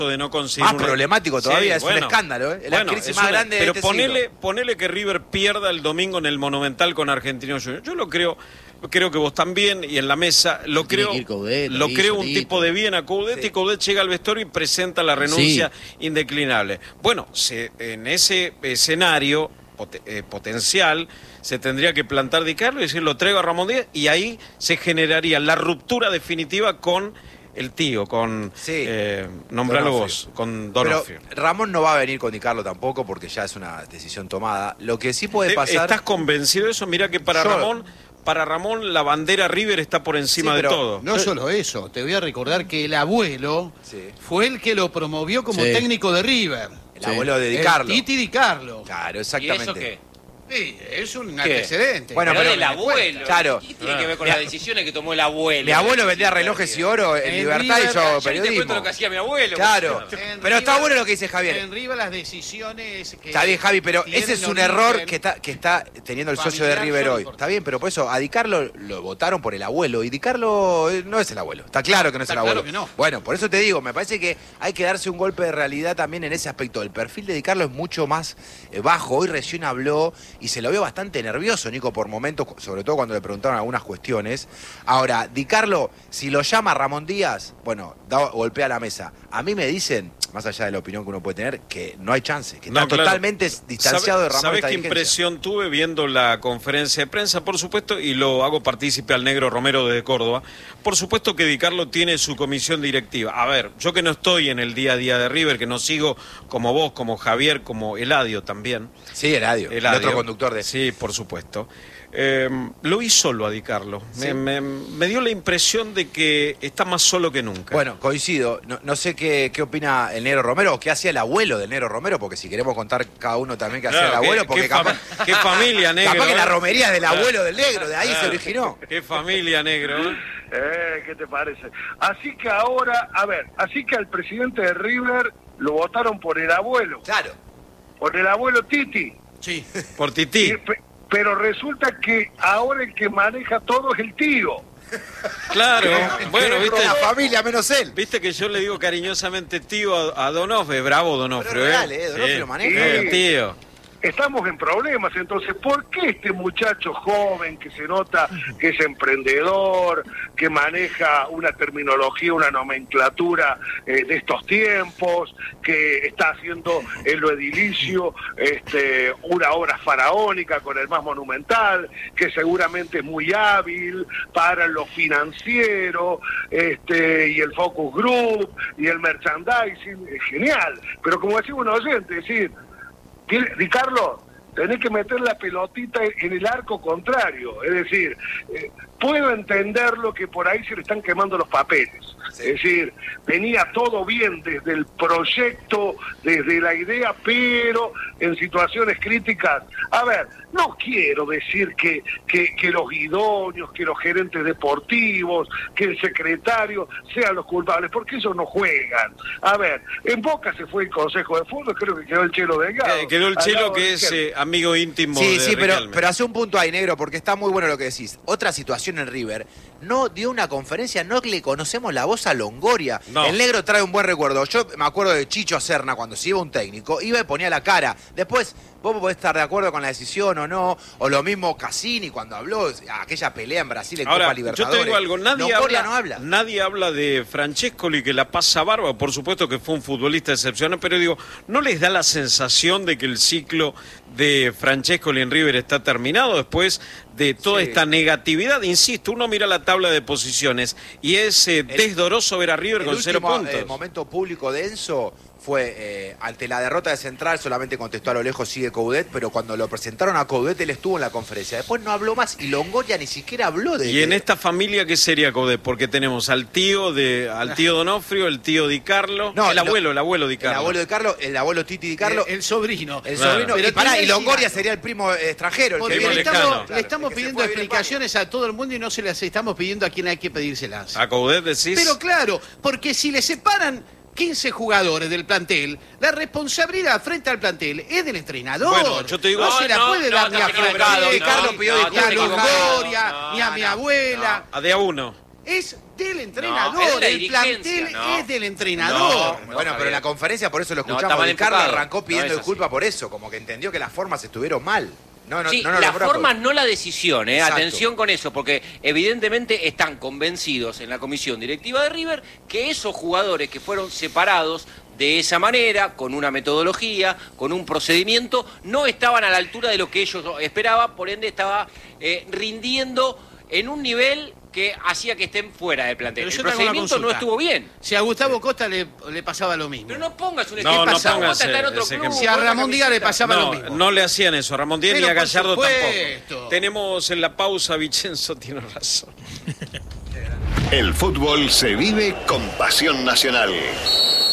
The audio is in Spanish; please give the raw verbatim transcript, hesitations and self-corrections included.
de no conseguir más un... problemático todavía, sí, es bueno, un escándalo, ¿eh? La bueno, crisis es más una, grande pero de este ponele, siglo. ponele que River pierda el domingo en el Monumental con Argentinos Juniors. Yo lo creo, creo que vos también, y en la mesa, lo Tiene creo, que ir Coudet, lo ahí, creo un solito. tipo de bien a Coudet, Sí. y Coudet llega al vestuario y presenta la renuncia sí. indeclinable. Bueno, se, en ese escenario pot, eh, potencial, se tendría que plantar Di Carlo y decir, lo traigo a Ramón Díaz, y ahí se generaría la ruptura definitiva con el tío, con, sí. eh, nombralo vos, con Donofrio. Pero Ramón no va a venir con Di Carlo tampoco porque ya es una decisión tomada. Lo que sí puede pasar... ¿Estás convencido de eso? Mira que para Yo... Ramón... Para Ramón la bandera River está por encima sí, de todo. No solo eso, te voy a recordar que el abuelo sí. fue el que lo promovió como sí. técnico de River. El sí. abuelo de Di Carlo. El Titi Di Carlo. Claro, exactamente. ¿Y eso qué? Sí, es un ¿Qué? antecedente. Bueno, pero, pero del abuelo. Claro. ¿Qué tiene que ver con las decisiones que tomó el abuelo? Mi abuelo vendía relojes y oro en, en Libertad River, y yo yo periodismo. te cuento lo que hacía mi abuelo. Claro. Pero River, está bueno lo que dice Javier. En River las decisiones que... Está bien, Javi, pero ese es un error que está, que está teniendo el socio de River hoy. Está bien, pero por eso a Di Carlo lo votaron por el abuelo. Y Di Carlo no es el abuelo. Está claro que no es está el abuelo. Claro que no. Bueno, por eso te digo, me parece que hay que darse un golpe de realidad también en ese aspecto. El perfil de Di Carlo es mucho más eh, bajo. Hoy recién habló y se lo veo bastante nervioso, Nico, por momentos, sobre todo cuando le preguntaron algunas cuestiones. Ahora, Di Carlo, si lo llama Ramón Díaz, bueno, da, golpea la mesa. A mí me dicen, más allá de la opinión que uno puede tener, que no hay chance, que está no, claro. totalmente distanciado ¿Sabe, de Ramón. ¿Sabés qué impresión tuve viendo la conferencia de prensa? Por supuesto, y lo hago partícipe al negro Romero desde Córdoba, por supuesto que Di Carlo tiene su comisión directiva. A ver, yo que no estoy en el día a día de River, que no sigo como vos, como Javier, como Eladio también. Sí, Eladio, Eladio. El otro conductor de... Sí, por supuesto. Eh, lo vi solo a Di Carlo. ¿Sí? Me, me, me dio la impresión de que está más solo que nunca. Bueno, coincido. No, no sé qué, qué opina el negro Romero o qué hacía el abuelo del negro Romero, porque si queremos contar cada uno también qué hacía claro, el abuelo, qué, porque qué capaz... Fam qué familia, negro. Capaz que la romería es del claro. abuelo del negro, de ahí claro. se originó. Qué familia, negro. Eh, ¿Qué te parece? Así que ahora, a ver, así que al presidente de River lo votaron por el abuelo. Claro. Por el abuelo Titi. Sí. Por Titi. Y, pero resulta que ahora el que maneja todo es el tío. Claro, bueno, viste. La familia menos él. Viste que yo le digo cariñosamente tío a, a Donofrio, bravo Donofrio, ¿eh? Real, ¿eh? Donofrio sí. lo maneja. Sí. El tío. Estamos en problemas, entonces, ¿por qué este muchacho joven que se nota que es emprendedor, que maneja una terminología, una nomenclatura eh, de estos tiempos, que está haciendo en lo edilicio este, una obra faraónica con el más monumental, que seguramente es muy hábil para lo financiero, este, y el focus group, y el merchandising, es genial, pero como decimos un oyente, es decir, Di Carlo, tenés que meter la pelotita en el arco contrario. Es decir, eh, puedo entenderlo que por ahí se le están quemando los papeles. Sí. Es decir, venía todo bien desde el proyecto, desde la idea, pero en situaciones críticas. A ver, no quiero decir que, que, que los idóneos, que los gerentes deportivos, que el secretario sean los culpables, porque ellos no juegan. A ver, en Boca se fue el Consejo de Fútbol, creo que quedó el Chelo Delgado. Eh, quedó el Chelo, que es eh, amigo íntimo sí, de Sí, sí, pero, pero hace un punto ahí, negro, porque está muy bueno lo que decís. Otra situación en River, no dio una conferencia, no le conocemos la voz a Longoria. No. El negro trae un buen recuerdo. Yo me acuerdo de Chicho Serna, cuando se iba un técnico, iba y ponía la cara. Después, vos podés estar de acuerdo con la decisión o no, o lo mismo Cassini cuando habló, aquella pelea en Brasil en Ahora, Copa Libertadores. Yo te digo algo, nadie habla, no habla. Nadie habla de Francescoli, que la pasa barba, por supuesto que fue un futbolista excepcional, pero digo, ¿no les da la sensación de que el ciclo de Francescoli en River está terminado después de toda sí. esta negatividad? Insisto, uno mira la tabla de posiciones y es eh, el, desdoroso ver a River con cero puntos. El momento público denso fue, eh, ante la derrota de Central, solamente contestó a lo lejos, sigue Coudet, pero cuando lo presentaron a Coudet, él estuvo en la conferencia. Después no habló más y Longoria ni siquiera habló de... ¿Y en esta familia qué sería Coudet? Porque tenemos al tío de al tío Donofrio, el tío Di Carlo, no, el abuelo, lo, el abuelo Di Carlo. El abuelo Di Carlo, el abuelo Titi Di Carlo. El, el sobrino. El claro. sobrino. Pero y, pará, y Longoria sería el primo extranjero. El Porque que le viene estamos, claro, le estamos que pidiendo explicaciones a todo el mundo y no se las estamos pidiendo a quien hay que pedírselas. ¿A Coudet decís? Pero claro, porque si le separan quince jugadores del plantel, la responsabilidad frente al plantel es del entrenador. Bueno, yo te digo, no, no se la no, puede no, dar no, ni a equivocado, Francescoli, Carlos pidió ni a disculpas, Longoria, no, ni a mi no, abuela. A de a uno. Es del entrenador. No, es de la el dirigencia, plantel no. es del entrenador. No, Bueno, pero en la conferencia por eso lo No, escuchamos. está mal y Carlos enfocado. arrancó pidiendo No es disculpas así. por eso, como que entendió que las formas estuvieron mal. No, no, Sí, no, no, las no, formas no, no la decisión, ¿eh? Exacto. Atención con eso, porque evidentemente están convencidos en la comisión directiva de River que esos jugadores que fueron separados de esa manera, con una metodología, con un procedimiento, no estaban a la altura de lo que ellos esperaban, por ende estaba eh, rindiendo en un nivel que hacía que estén fuera del plantel. Pero El yo te hago una procedimiento no consulta. estuvo bien. Si a Gustavo Costa le, le pasaba lo mismo. Pero no pongas un No, ejemplo. no Gustavo pongas Costa está en ese- otro ese club, ejemplo. Si a con otra Ramón Díaz le camiseta. pasaba lo No, mismo. no le hacían eso, a Ramón Díaz Pero ni a por Gallardo supuesto. tampoco. Tenemos en la pausa, Vicenzo tiene razón. El fútbol se vive con pasión nacional.